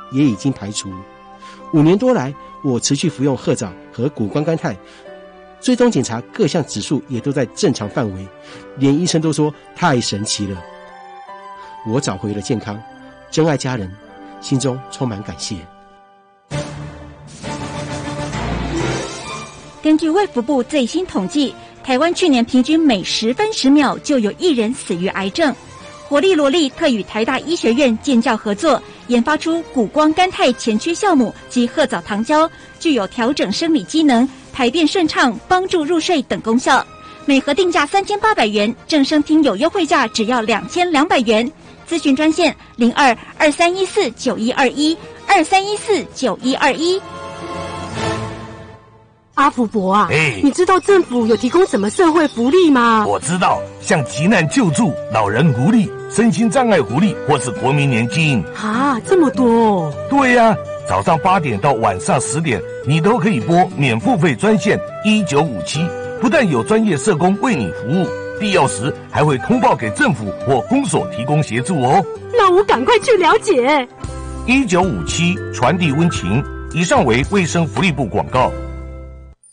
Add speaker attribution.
Speaker 1: 也已经排除。5年多来，我持续服用褐藻和谷胱甘肽，追踪检查各项指数也都在正常范围，连医生都说太神奇了。我找回了健康，珍爱家人，心中充满感谢。
Speaker 2: 根据卫福部最新统计，台湾去年平均每10分10秒就有1人死于癌症。活力罗力特与台大医学院建教合作，研发出谷胱甘肽前驱酵母及褐藻糖胶，具有调整生理机能、排便顺畅、帮助入睡等功效。每盒定价3800元，正声听有优惠价只要2200元。咨询专线02-2314-9121，2314-9121。
Speaker 3: 阿福伯啊，你知道政府有提供什么社会福利吗？
Speaker 4: 我知道，像急难救助、老人福利、身心障碍福利，或是国民年金。
Speaker 3: 啊，这么多哦！
Speaker 4: 对呀，早上8点到晚上10点，你都可以拨免付费专线1957，不但有专业社工为你服务，必要时还会通报给政府或公所提供协助哦。
Speaker 3: 那我赶快去了解。
Speaker 4: 1957传递温情，以上为卫生福利部广告。